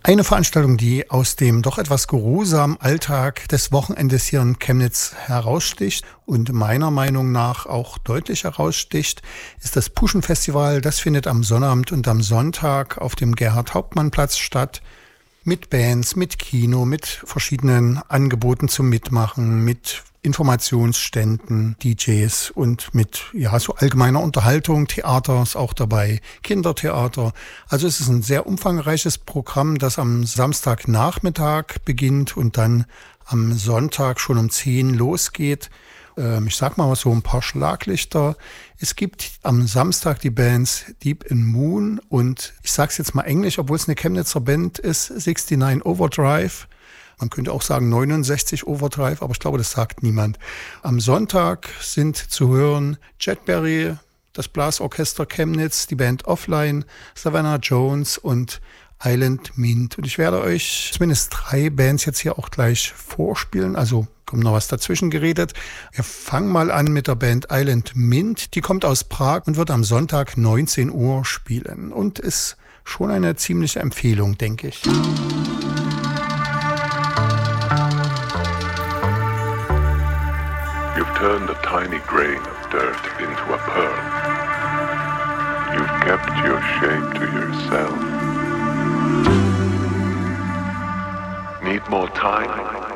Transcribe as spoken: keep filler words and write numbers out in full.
Eine Veranstaltung, die aus dem doch etwas geruhsamen Alltag des Wochenendes hier in Chemnitz heraussticht und meiner Meinung nach auch deutlich heraussticht, ist das Puschen-Festival. Das findet am Sonnabend und am Sonntag auf dem Gerhard-Hauptmann-Platz statt. Mit Bands, mit Kino, mit verschiedenen Angeboten zum Mitmachen, mit Informationsständen, D Js und mit ja so allgemeiner Unterhaltung, Theater ist auch dabei, Kindertheater. Also es ist ein sehr umfangreiches Programm, das am Samstagnachmittag beginnt und dann am Sonntag schon um zehn losgeht. Ähm, ich sag mal so ein paar Schlaglichter. Es gibt am Samstag die Bands Deep in Moon und ich sag's jetzt mal englisch, obwohl es eine Chemnitzer Band ist, neunundsechzig Overdrive. Man könnte auch sagen neunundsechzig Overdrive, aber ich glaube, das sagt niemand. Am Sonntag sind zu hören Jetberry, das Blasorchester Chemnitz, die Band Offline, Savannah Jones und Island Mint. Und ich werde euch zumindest drei Bands jetzt hier auch gleich vorspielen. Also kommt noch was dazwischen geredet. Wir fangen mal an mit der Band Island Mint. Die kommt aus Prag und wird am Sonntag neunzehn Uhr spielen. Und ist schon eine ziemliche Empfehlung, denke ich. You've turned a tiny grain of dirt into a pearl. You've kept your shape to yourself. Need more time?